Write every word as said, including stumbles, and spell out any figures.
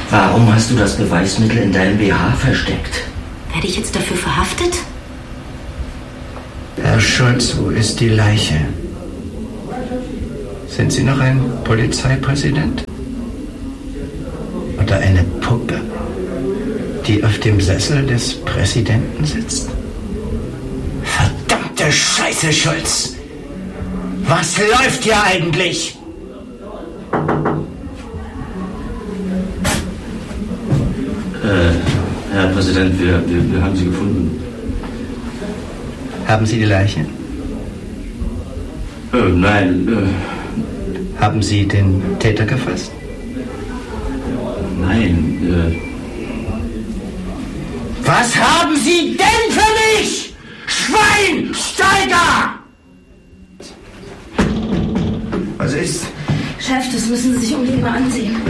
Warum hast du das Beweismittel in deinem B H versteckt? Werde ich jetzt dafür verhaftet? Herr Schulz, wo ist die Leiche? Sind Sie noch ein Polizeipräsident? Oder eine Puppe, die auf dem Sessel des Präsidenten sitzt? Verdammte Scheiße, Schulz! Was läuft hier eigentlich? Äh, Herr Präsident, wir, wir, wir haben sie gefunden. Haben Sie die Leiche? Äh, nein, äh... Haben Sie den Täter gefasst? Nein, äh... Was haben Sie denn für mich? Schwein! Steiger! Was ist? Chef, das müssen Sie sich unbedingt mal ansehen.